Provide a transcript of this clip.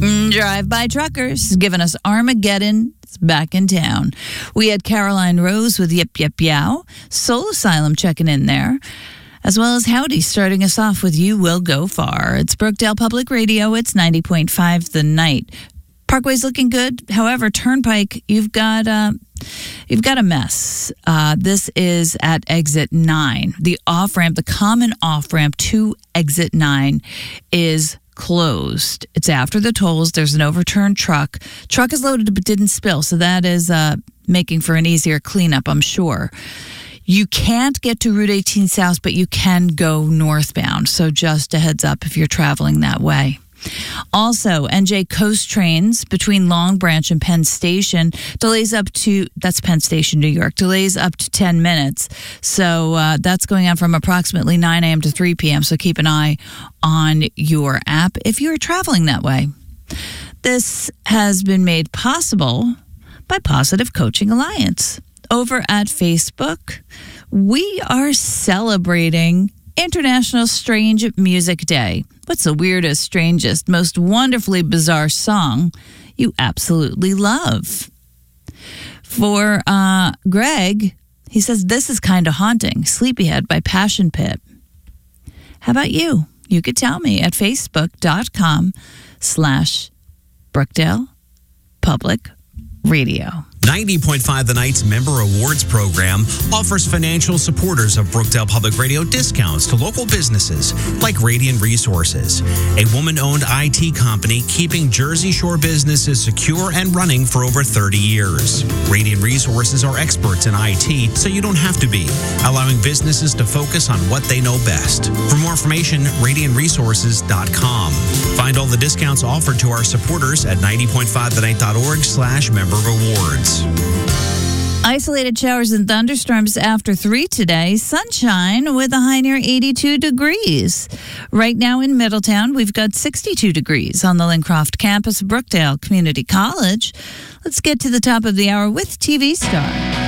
Drive-by truckers giving us Armageddon. It's back in town. We had Caroline Rose with Yip Yip Yow. Soul Asylum checking in there. As well as Howdy starting us off with You Will Go Far. It's Brookdale Public Radio. It's 90.5 The Night. Parkway's looking good. However, Turnpike, you've got a mess. This is at exit 9. The off-ramp, the common off-ramp to exit 9 is closed. It's after the tolls. There's an overturned truck. Truck is loaded but didn't spill, so that is making for an easier cleanup, I'm sure. You can't get to Route 18 South, but you can go northbound. So just a heads up if you're traveling that way. Also, NJ Coast trains between Long Branch and Penn Station, delays up to, that's Penn Station, New York, delays up to 10 minutes. So that's going on from approximately 9 a.m. to 3 p.m. So keep an eye on your app if you're traveling that way. This has been made possible by Positive Coaching Alliance. Over at Facebook, we are celebrating International Strange Music Day. What's the weirdest, strangest, most wonderfully bizarre song you absolutely love? For Greg, he says, this is kind of haunting. Sleepyhead by Passion Pit. How about you? You could tell me at facebook.com/Brookdale Public Radio. 90.5 The Night's Member Awards Program offers financial supporters of Brookdale Public Radio discounts to local businesses like Radiant Resources, a woman-owned IT company keeping Jersey Shore businesses secure and running for over 30 years. Radiant Resources are experts in IT, so you don't have to be, allowing businesses to focus on what they know best. For more information, radiantresources.com. Find all the discounts offered to our supporters at 90.5thenight.org/member awards. Isolated showers and thunderstorms after 3 today. Sunshine with a high near 82 degrees. Right now in Middletown, we've got 62 degrees on the Lincroft campus of Brookdale Community College. Let's get to the top of the hour with TV star.